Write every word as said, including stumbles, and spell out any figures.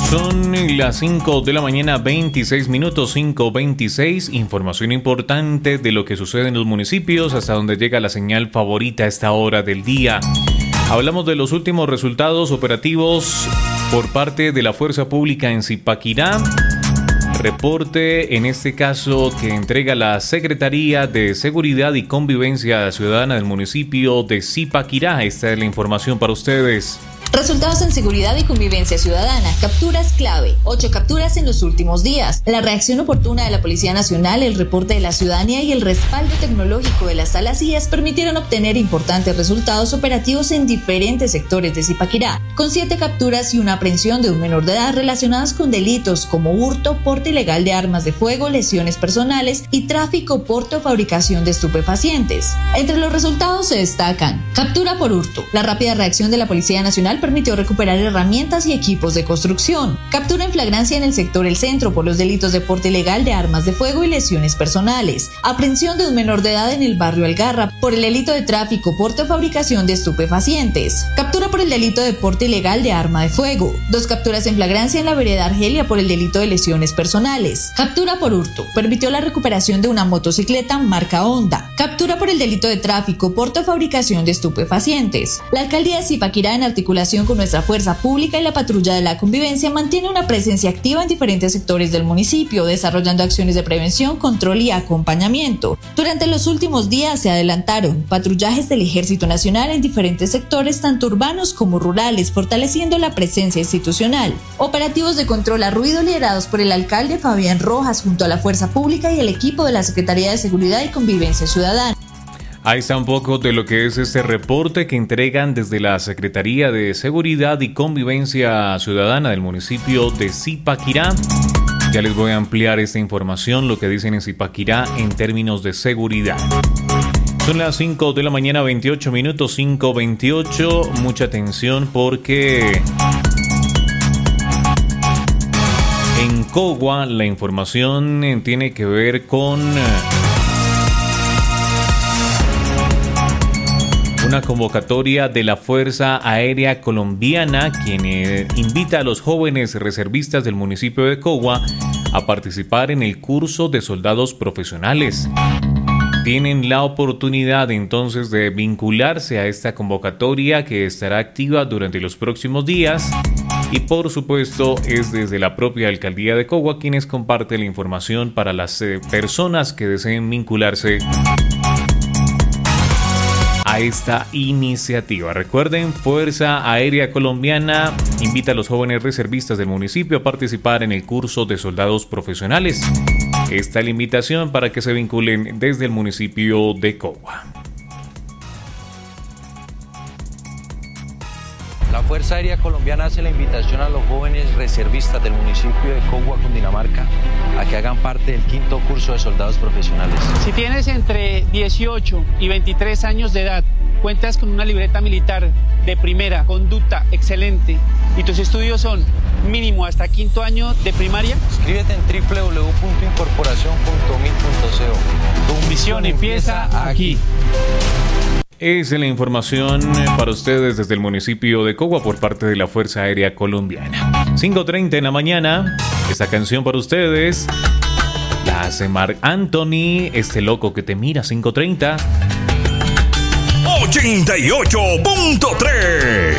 Son las cinco de la mañana, veintiséis minutos, cinco veintiséis. Información importante de lo que sucede en los municipios, hasta donde llega la señal favorita a esta hora del día. Hablamos de los últimos resultados operativos por parte de la Fuerza Pública en Zipaquirá. Reporte, en este caso, que entrega la Secretaría de Seguridad y Convivencia Ciudadana del municipio de Zipaquirá. Esta es la información para ustedes. Resultados en seguridad y convivencia ciudadana. Capturas clave. Ocho capturas en los últimos días. La reacción oportuna de la Policía Nacional, el reporte de la ciudadanía y el respaldo tecnológico de las salas I A S permitieron obtener importantes resultados operativos en diferentes sectores de Zipaquirá, con siete capturas y una aprehensión de un menor de edad relacionadas con delitos como hurto, porte ilegal de armas de fuego, lesiones personales y tráfico, porte o fabricación de estupefacientes. Entre los resultados se destacan: captura por hurto. La rápida reacción de la Policía Nacional permitió recuperar herramientas y equipos de construcción. Captura en flagrancia en el sector El Centro por los delitos de porte ilegal de armas de fuego y lesiones personales. Aprehensión de un menor de edad en el barrio Algarra por el delito de tráfico, porte o fabricación de estupefacientes. Captura por el delito de porte ilegal de arma de fuego. Dos capturas en flagrancia en la vereda Argelia por el delito de lesiones personales. Captura por hurto. Permitió la recuperación de una motocicleta marca Honda. Captura por el delito de tráfico, porte o fabricación de estupefacientes. La alcaldía de Zipaquirá, en articulación con nuestra fuerza pública y la patrulla de la convivencia, mantiene una presencia activa en diferentes sectores del municipio, desarrollando acciones de prevención, control y acompañamiento. Durante los últimos días se adelantaron patrullajes del Ejército Nacional en diferentes sectores, tanto urbanos como rurales, fortaleciendo la presencia institucional. Operativos de control a ruido liderados por el alcalde Fabián Rojas junto a la fuerza pública y el equipo de la Secretaría de Seguridad y Convivencia Ciudadana. Ahí está un poco de lo que es este reporte que entregan desde la Secretaría de Seguridad y Convivencia Ciudadana del municipio de Zipaquirá. Ya les voy a ampliar esta información, lo que dicen en Zipaquirá en términos de seguridad. Son las cinco de la mañana, veintiocho minutos, cinco veintiocho. Mucha atención porque en Cogua la información tiene que ver con una convocatoria de la Fuerza Aérea Colombiana, quien eh, invita a los jóvenes reservistas del municipio de Cogua a participar en el curso de soldados profesionales. Tienen la oportunidad entonces de vincularse a esta convocatoria que estará activa durante los próximos días, y por supuesto es desde la propia alcaldía de Cogua quienes comparten la información para las eh, personas que deseen vincularse a esta iniciativa. Recuerden, Fuerza Aérea Colombiana invita a los jóvenes reservistas del municipio a participar en el curso de soldados profesionales. Esta es la invitación para que se vinculen desde el municipio de Cogua. La Fuerza Aérea Colombiana hace la invitación a los jóvenes reservistas del municipio de Cogua, Cundinamarca, a que hagan parte del quinto curso de soldados profesionales. Si tienes entre dieciocho y veintitrés años de edad, cuentas con una libreta militar de primera, conducta excelente y tus estudios son mínimo hasta quinto año de primaria, inscríbete en doble u doble u doble u punto incorporación punto mil punto co. Tu misión empieza aquí. Esa es la información para ustedes desde el municipio de Cogua por parte de la Fuerza Aérea Colombiana. cinco treinta en la mañana, esta canción para ustedes la hace Marc Anthony, Este loco que te mira. Cinco treinta ochenta y ocho punto tres